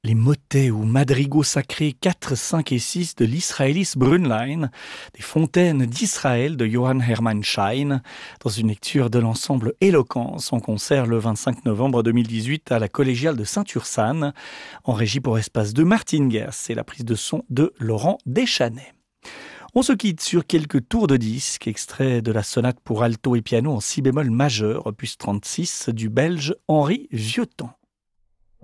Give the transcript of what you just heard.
Les motets ou madrigaux sacrés 4, 5 et 6 de l'Israelis Brunlein, des fontaines d'Israël de Johann Hermann Schein, dans une lecture de l'ensemble Éloquence en concert le 25 novembre 2018 à la collégiale de Saint-Ursanne, en régie pour Espace de Martine Gers et la prise de son de Laurent Deschanais. On se quitte sur quelques tours de disque, extraits de la sonate pour alto et piano en si bémol majeur, opus 36, du belge Henri Vieuxtemps.